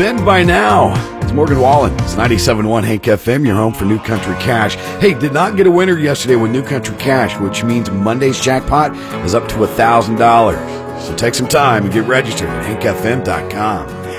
been by now. It's Morgan Wallen. It's 97.1 Hank FM, your home for New Country Cash. Hey, did not get a winner yesterday with New Country Cash, which means Monday's jackpot is up to $1,000. So take some time and get registered at hankfm.com.